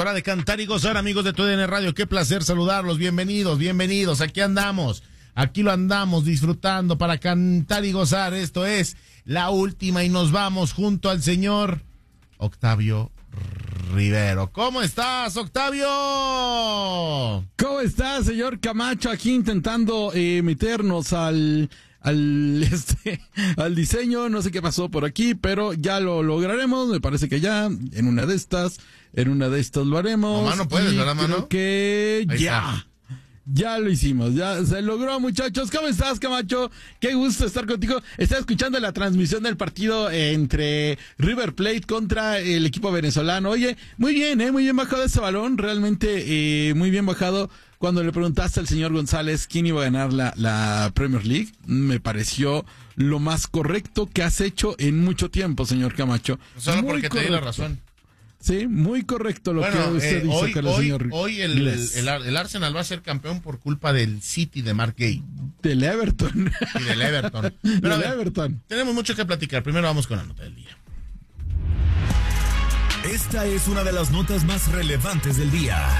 hora de cantar y gozar, amigos de TUDN Radio. Qué placer saludarlos. Bienvenidos. Aquí andamos. Aquí lo andamos disfrutando para cantar y gozar. Esto es la última y nos vamos junto al señor Octavio Rivero. ¿Cómo estás, Octavio? ¿Cómo estás, señor Camacho? Aquí intentando meternos al diseño. No sé qué pasó por aquí, pero ya lo lograremos. Me parece que ya en una de estas lo haremos. No, no puedes, ¿verdad, mano? Creo que ahí ya. Está. Ya lo hicimos, ya se logró, muchachos. ¿Cómo estás, Camacho? Qué gusto estar contigo. Estaba escuchando la transmisión del partido entre River Plate contra el equipo venezolano. Oye, muy bien bajado ese balón, realmente muy bien bajado. Cuando le preguntaste al señor González quién iba a ganar la Premier League, me pareció lo más correcto que has hecho en mucho tiempo, señor Camacho. Solo muy porque correcto. te di la razón. Sí, muy correcto lo que usted dice, señor. Hoy el Arsenal va a ser campeón por culpa del City de Mark Gay. Del Everton. Y del Everton. Pero del Everton. Tenemos mucho que platicar. Primero vamos con la nota del día. Esta es una de las notas más relevantes del día.